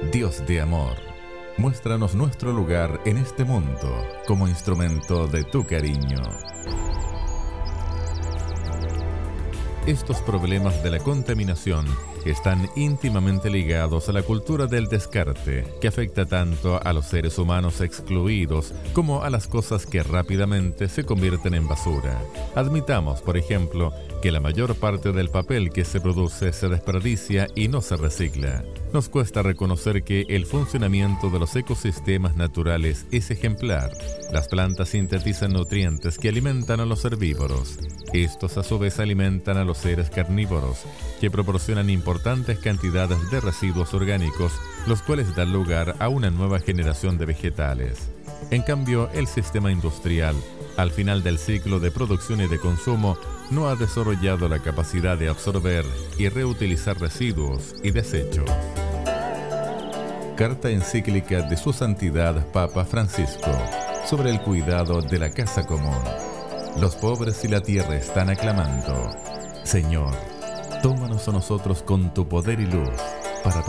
Dios de amor, muéstranos nuestro lugar en este mundo como instrumento de tu cariño. Estos problemas de la contaminación están íntimamente ligados a la cultura del descarte, que afecta tanto a los seres humanos excluidos como a las cosas que rápidamente se convierten en basura. Admitamos, por ejemplo, que la mayor parte del papel que se produce se desperdicia y no se recicla. Nos cuesta reconocer que el funcionamiento de los ecosistemas naturales es ejemplar. Las plantas sintetizan nutrientes que alimentan a los herbívoros. Estos a su vez alimentan a los seres carnívoros, que proporcionan importantes cantidades de residuos orgánicos, los cuales dan lugar a una nueva generación de vegetales. En cambio, el sistema industrial, al final del ciclo de producción y de consumo, no ha desarrollado la capacidad de absorber y reutilizar residuos y desechos. Carta encíclica de Su Santidad Papa Francisco sobre el cuidado de la casa común. Los pobres y la tierra están aclamando: Señor, tómanos a nosotros con tu poder y luz, para